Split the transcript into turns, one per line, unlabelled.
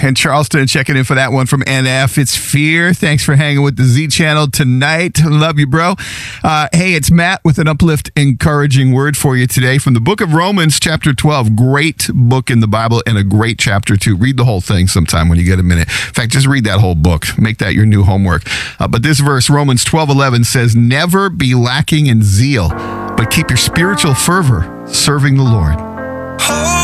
in Charleston, checking in for that one from NF. It's Fear. Thanks for hanging with the Z Channel tonight. Love you, bro. Hey, it's Matt with an uplift, encouraging word for you today from the book of Romans, chapter 12. Great book in the Bible and a great chapter, too. Read the whole thing sometime when you get a minute. In fact, just read that whole book. Make that your new homework. But this verse, Romans 12:11, says, never be lacking in zeal, but keep your spiritual fervor serving the Lord.